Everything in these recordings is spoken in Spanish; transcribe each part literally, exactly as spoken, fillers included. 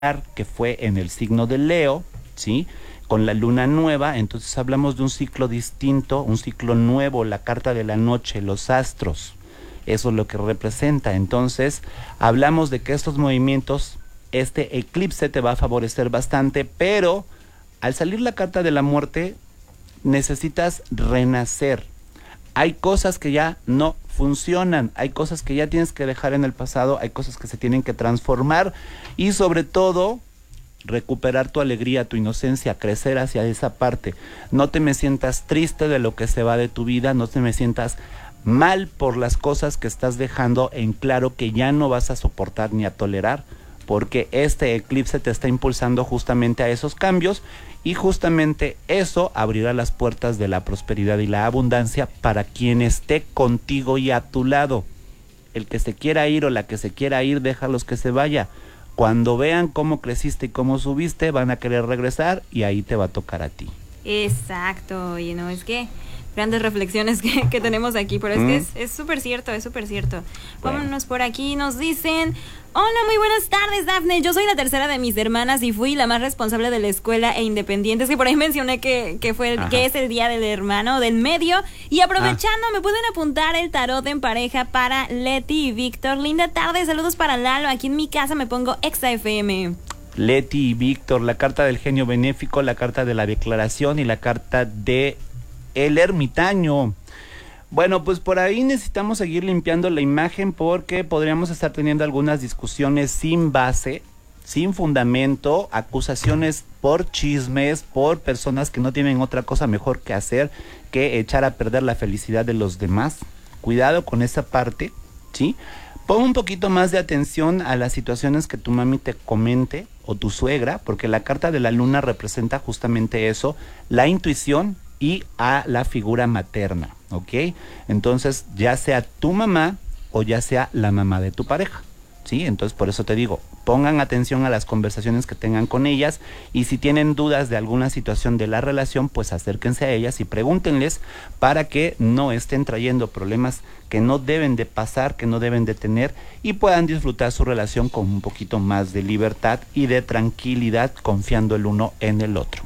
que fue en el signo de Leo, ¿sí? Con la luna nueva, entonces hablamos de un ciclo distinto, un ciclo nuevo, la carta de la noche, los astros, eso es lo que representa. Entonces hablamos de que estos movimientos, este eclipse te va a favorecer bastante, pero al salir la carta de la muerte, necesitas renacer. Hay cosas que ya no funcionan, hay cosas que ya tienes que dejar en el pasado, hay cosas que se tienen que transformar y sobre todo recuperar tu alegría, tu inocencia, crecer hacia esa parte. No te me sientas triste de lo que se va de tu vida, no te me sientas mal por las cosas que estás dejando en claro que ya no vas a soportar ni a tolerar, porque este eclipse te está impulsando justamente a esos cambios y justamente eso abrirá las puertas de la prosperidad y la abundancia para quien esté contigo y a tu lado. El que se quiera ir o la que se quiera ir, déjalos que se vaya. Cuando vean cómo creciste y cómo subiste, van a querer regresar y ahí te va a tocar a ti. Exacto, y no es que grandes reflexiones que, que tenemos aquí, pero es mm. que es súper cierto, es súper cierto. Bueno. Vámonos por aquí, nos dicen: hola, muy buenas tardes, Dafne. Yo soy la tercera de mis hermanas y fui la más responsable de la escuela e independiente. Es que por ahí mencioné que, que, fue el, que es el día del hermano del medio. Y aprovechando, ah. me pueden apuntar el tarot en pareja para Leti y Víctor. Linda tarde, saludos para Lalo. Aquí en mi casa me pongo Exa F M. Leti y Víctor, la carta del genio benéfico, la carta de la declaración y la carta de el ermitaño. Bueno, pues por ahí necesitamos seguir limpiando la imagen porque podríamos estar teniendo algunas discusiones sin base, sin fundamento, acusaciones por chismes, por personas que no tienen otra cosa mejor que hacer que echar a perder la felicidad de los demás. Cuidado con esa parte, ¿sí? Pon un poquito más de atención a las situaciones que tu mami te comente o tu suegra, porque la carta de la luna representa justamente eso, la intuición y a la figura materna, ¿ok? Entonces, ya sea tu mamá o ya sea la mamá de tu pareja, ¿sí? Entonces, por eso te digo, pongan atención a las conversaciones que tengan con ellas y si tienen dudas de alguna situación de la relación, pues acérquense a ellas y pregúntenles para que no estén trayendo problemas que no deben de pasar, que no deben de tener y puedan disfrutar su relación con un poquito más de libertad y de tranquilidad, confiando el uno en el otro.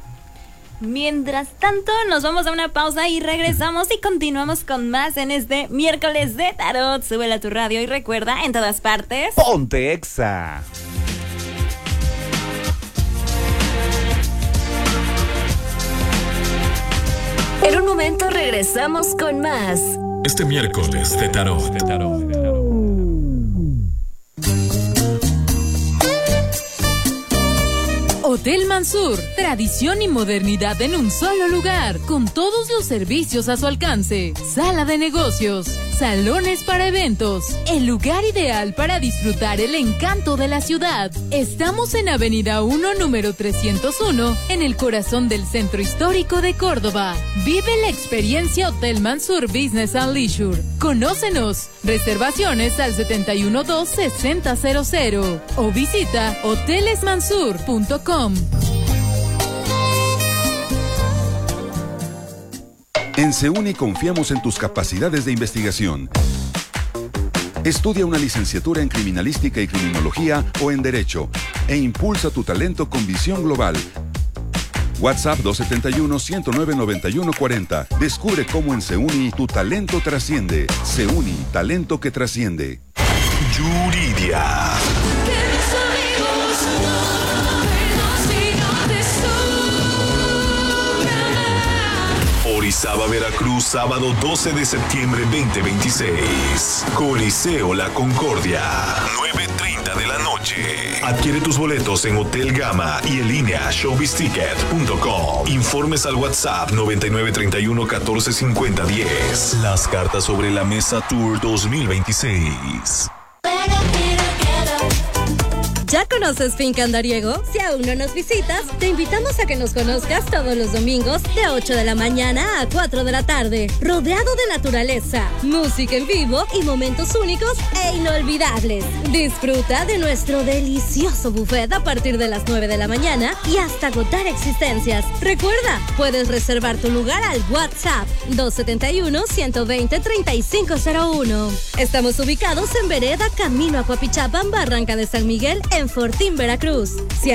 Mientras tanto, nos vamos a una pausa y regresamos y continuamos con más en este miércoles de tarot. Súbele a tu radio y recuerda, en todas partes, ponte Exa. En un momento regresamos con más. Este miércoles de tarot. De tarot, de tarot. Hotel Mansur, tradición y modernidad en un solo lugar, con todos los servicios a su alcance. Sala de negocios, salones para eventos, el lugar ideal para disfrutar el encanto de la ciudad. Estamos en Avenida uno, número trescientos uno, en el corazón del centro histórico de Córdoba. Vive la experiencia Hotel Mansur Business and Leisure. Conócenos. Reservaciones al setenta y uno dos sesenta cero cero o visita hoteles mansur punto com. En SEUNI confiamos en tus capacidades de investigación. Estudia una licenciatura en Criminalística y Criminología o en Derecho e impulsa tu talento con visión global. WhatsApp dos siete uno, uno cero nueve, nueve uno cuatro cero. Descubre cómo en SEUNI tu talento trasciende. SEUNI, talento que trasciende. Yuridia. Orizaba, Veracruz, sábado doce de septiembre veinte veintiséis. Coliseo La Concordia, nueve treinta de la noche. Adquiere tus boletos en Hotel Gama y en línea showbiz ticket punto com. Informes al WhatsApp noventa y nueve treinta y uno catorce cincuenta diez. Las cartas sobre la mesa Tour dos mil veintiséis. ¿Ya conoces Finca Andariego? Si aún no nos visitas, te invitamos a que nos conozcas todos los domingos de ocho de la mañana a cuatro de la tarde, rodeado de naturaleza, música en vivo y momentos únicos e inolvidables. Disfruta de nuestro delicioso buffet a partir de las nueve de la mañana y hasta agotar existencias. Recuerda, puedes reservar tu lugar al WhatsApp dos siete uno, uno dos cero, tres cinco cero uno. Estamos ubicados en Vereda Camino a Coapichapan, Barranca de San Miguel, en Fortín, Veracruz. Si